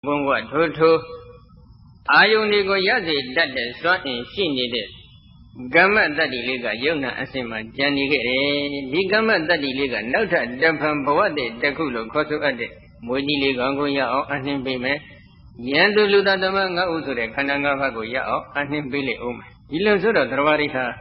ဘုံကထိုးထိုးအာယုန်တွေကိုရစေတတ်တဲ့စွမ်းအင်ရှိနေတဲ့ကမ္မတတ္တိလေးကယုံနာအစဉ်မှာကြံနေခဲ့တယ်ဒီကမ္မတတ္တိလေးကနောက်ထပ်တဖန်ဘဝတည်းတစ်ခုလို့ခေါ်ဆိုအပ်တဲ့မွေးကြီးလေးကောင်းကိုရအောင်အနှင်းပေးမယ်ယံသူလူသားဓမ္မ၅ဥဆိုတဲ့ခန္ဓာ၅ပါးကိုရအောင်အနှင်းပေးလေအောင်မယ်ဒီလိုဆိုတော့သရဝရိဟာ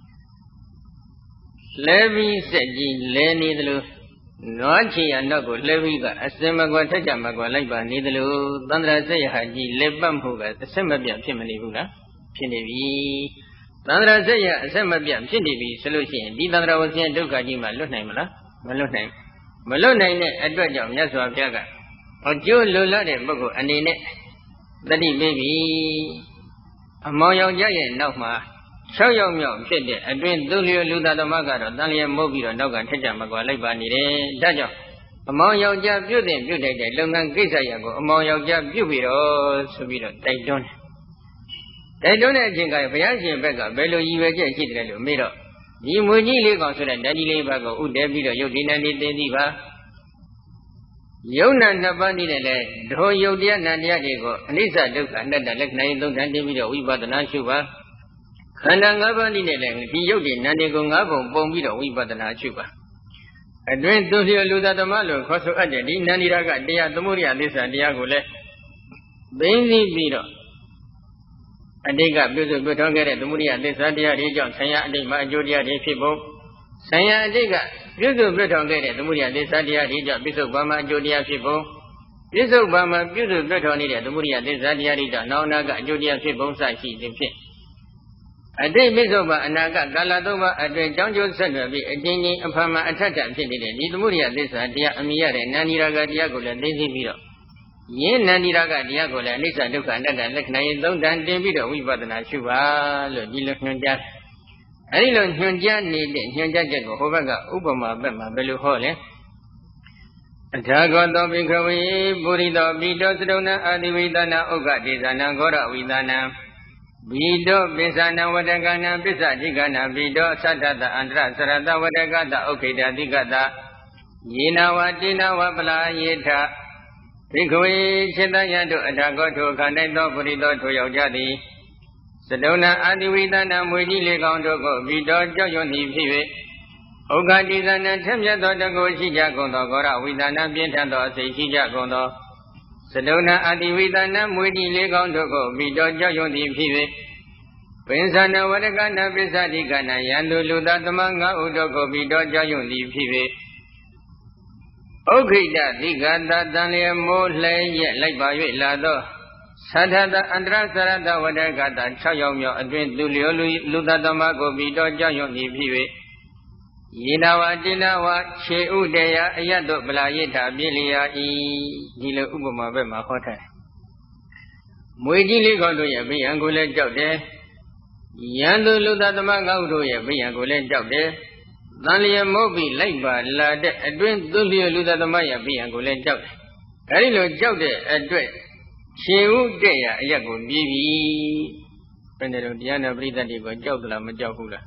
လဲပြီးစက်ကြီးလဲနေသလိုနွားချီရနောက်ကိုလဲပြီးကအစင်မကွာထက်ကြမကွာလိုက်ပါနေသလိုသန္တရာဆက်ရဟာကြီးလက်ပတ်မှုကအဆက်မပြတ်ဖြစ်မနေဘူးလားဖြစ်နေပြီသန္တရာဆက်ရအဆက်မပြတ်ဖြစ်နေပြီဆိုလို့ရှိရင်ဒီသန္တရာဝဆင်းဒုက္ခကြီးမှလွတ်နိုင်မလားမလွတ်နိုင်တဲ့အတွက်ကြောင့်မြတ်စွာဘုရားကအကျိုးလိုလားတဲ့ပုဂ္ဂိုလ်အနေနဲ့တတိပေးပြီအမောင်ယောက်ျားရဲ့နောက်မှာ6ယောက်မြောက်ဖြစ်တဲ့အတွင်သူလျောလူသားဓမ္မကတော့တန်လျက်မုတ်ပြီးတော့နောက်ကထက်ကြမကွာလိုက်ပါနေတယ်ဒါကြောင့်အမောင်ယောက်ျားပြုတ်တဲ့လုပ်ငန်းကိစ္စရပ်ကိုအမောင်ယောက်ျားပြုတ်ပြီးတော့ဆိုပြီးတော့တိုက်တွန်းတဲ့အချိန်ကဘုရားရှင်ဘက်ကဘယ်လိုရည်ရွယ်ချက်ရှိတယ်လို့မေးတော့ဒီမွေကြီးလေးကောင်ဆိုတဲ့ဓာကြီးလေးဘက်ကိုဥတည်ပြီးတော့ယုတ်ဒီနန္ဒီသိသိပါယုံနာနှစ်ပါးနည်းနဲ့လဲဒုယုတ်တရားနန္တရားတွေကိုအနိစ္စဒုက္ခအနတ္တလက္ခဏာရင်သုံးတန်တင်ပြီးတော့ဝိပဿနာရှုပါခန္ဓာ၅ပါးနည်းနဲ့လည်းဒီယုတ်ဒီနန္ဒီကို၅ပုံပုံပြီးတော့ဝိပဿနာရှုပါအတွင်သူလျောလူသားဓမ္မလို့ခေါ်ဆိုအပ်တဲ့ဒီနန္ဒီရကတရားသမုဒိယသစ္စာတရားကိုလည်းသိသိပြီးတော့အတိတ်ကပြုစုပြုထောင်ခဲ့တဲ့သမုဒိယသစ္စာတရားတွေကြောင့်ဆံရအတိတ်မှာအကျိုးတရားတွေဖြစ်ဖို့ဆံရအတိတ်ကပြုစုပြုထောင်ခဲ့တဲ့သမုဒိယသစ္စာတရားတွေကြောင့်ပြစ္ဆုတ်ပါမှာအကျိုးတရားဖြစ်ဖို့ပြစ္ဆုတ်ပါမှာပြုစုပြုထောင်နေတဲ့သမုဒိယသစ္စာတရားတွေကြောင့်နောင်နာကအကျိုးတရားဖြစ်ပုံစရှိခြင်းဖြင့်အတိတ်ပြစ္ဆုတ်ပါအနာဂတ်ကာလသုံးပါအတွင်ကြောင်းကျိုးဆက်နွယ်ပြီးအချင်းချင်းအဖန်မှအထက်ထဖြစ်နေတဲ့ဒီသမုဒိယသစ္စာတရားအမိရတဲ့နန္ဒီရာဂတရားကိုလည်းသိသိပြီးတော့ယင်းနန္ဒီရာဂတရားကိုလည်းအနိစ္စဒုက္ခအနတ္တလက္ခဏာရင်သုံးတန်တင်ပြီးတော့ဝိပဿနာရှုပါလို့ဒီလိုညွှန်ကြားအဲဒီလိုညွှန်ကြားနေတဲ့ညွှန်ကြားချက်ကိုဟိုဘက်ကဥပမာဘက်မှာဘယ်လိုဟောလဲအထာဂောတောဘိခဝေပုရိသောပိတောသရုဏအာတိဝိသနာဥက္ကဒေသနာဂောရဝိသနာဘိတောပိသနာဝတကနာပစ္စတိကနာဘိတောသတ္တတအန္တရစရတဝတကတဥက္ခိတတိကတယေနဝတိနဝပလာယေထဘိခဝေစေတယတုအထာဂောထိုခန္ဓာသောပုရိသောထိုယောက်ျားသည်သရုဏအာတိဝိသနာမွေကြီးလေးကောင်တို့ကိုဘိတောကြောက်ရွံ့သည်ဖြစ်၍ဥက္ကတိသနာထက်မြတ်သောတကုရှိကြကုန်သောဂောရဝိသနာပြင်းထန်သောအစိတ်ရှိကြကုန်သောသရုဏအာတိဝိသနာမွေကြီးလေးကောင်တို့ကိုဘိတောကြောက်ရွံ့သည်ဖြစ်၍ပင်စနာဝရကနာပစ္စတိကနာယံသူလူသားသမ၅ဥတို့ကိုဘိတောကြောက်ရွံ့သည်ဖြစ်၍ဥက္ခိတတိကတတန်လျက်မိုးလှဲရက်လိုက်ပါ၍လာသောသတ္တတအန္တရစရတဝတကတ6ယောက်မြောက်အတွင်သူလျောလူသားသမကိုဘိတောကြောက်ရွံ့သည်ဖြစ်၍ယေနဝတိနဝခြေဥတယအယတ်တို့ဗလာယိထာပြည့်လျာဤဒီလိုဥပမာဘက်မှာဟောထားတယ်မွေကြီးလေးကောင်တို့ရဲ့ဘိယံကိုလည်းကြောက်တယ်ယံသူလူသားသမ၅ဦးတို့ရဲ့ဘိယံကိုလည်းကြောက်တယ်တန်လျက်မုတ်ပြီးလိုက်ပါလာတဲ့အတွင်သူလျောလူသားသမရဲ့ဘိယံကိုလည်းကြောက်တယ်အဲဒီလိုကြောက်တဲ့အတွက်ခြေဥတယအယတ်ကိုပြေးပြီဘယ်နဲ့တော့တရားနာပရိသတ်တွေကိုကြောက်သလားမကြောက်ဘူးလား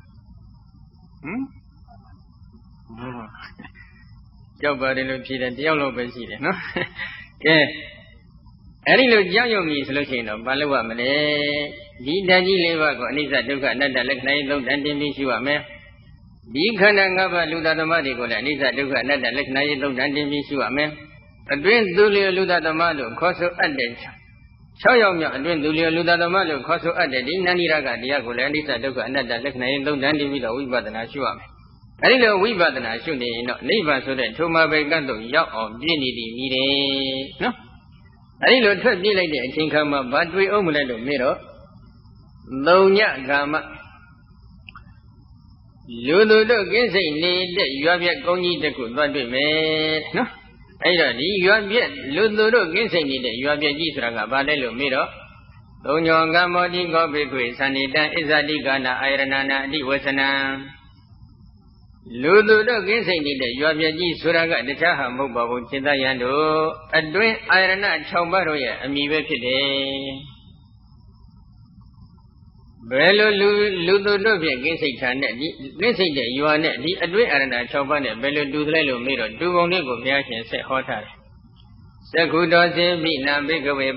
ကြောက်ပါတယ်လို့ဖြေတယ်တယောက်လောက်ပဲရှိတယ်နော်ကဲအဲ့ဒီလိုကြောက်ရွံ့ပြီဆိုလို့ရှိရင်တော့ဘာလုပ်ရမလဲဒီဓာတ်ကြီး၄ပါးကိုအနိစ္စဒုက္ခအနတ္တလက္ခဏာရင်သုံးတန်တင်ပြီးရှုရမယ်ဒီခန္ဓာ၅ပါးလူသားသမတွေကိုလည်းအနိစ္စဒုက္ခအနတ္တလက္ခဏာရင်သုံးတန်တင်ပြီးရှုရမယ်အတွင်းသူလျောလူသားသမလို့ခေါ်ဆိုအပ်တဲ့6ယောက်မြောက်အတွင်းသူလျောလူသားသမလို့ခေါ်ဆိုအပ်တဲ့ဒီနန္ဒီရကတရားကိုလည်းအနိစ္စဒုက္ခအနတ္တလက္ခဏာရင်သုံးတန်တင်ပြီးတော့ဝိပဿနာရှုရမယ်အဲဒီလိုဝိပဿနာရှုနေရင်တော့နိဗ္ဗာန်ဆိုတဲ့ထိုမှာပဲကတ်တော့ရောက်အောင်ပြည့်နေသည်မြည်တယ်နော်အဲဒီလိုထွက်ပြေးလိုက်တဲ့အချိန်ခါမှာဘာတွေ့အောင်မလဲလို့မေးတော့သုံညကာမလူသူတို့ကင်းစိတ်နေတဲ့ရွာပြက်ကုန်းကြီးတစ်ခုသွားတွေ့မယ်နော်အဲဒီတော့ဒီရွာပြက်လူသူတို့ကင်းစိတ်နေတဲ့ရွာပြက်ကြီးဆိုတာကဘာလဲလို့မေးတော့သုံညောကမောတိကောဘိခွေသန္တိတံဣဇာတိကနာအာယရဏနာအတိဝဆနံလူသူတို့ကင်းစိတ်နေတဲ့ရွာပြကြီးဆိုတာကတခြားဟာမဟုတ်ပါဘူးจิตယံတို့အတွင်းအာယရဏ6ပါးတို့ရဲ့အမိပဲဖြစ်တယ်ဘယ်လိုလူသူတို့ဖြင့်ကင်းစိတ်ထားနဲ့ဒီကင်းစိတ်တဲ့ရွာနဲ့ဒီအတွင်းအာယရဏ6ပါးနဲ့ဘယ်လိုတူသလဲလို့မေးတော့တူပုံလေးကိုဘုရားရှင်ဆက်ဟောထားတယ်သက္ခုတောစေပိနာဘိကဝေ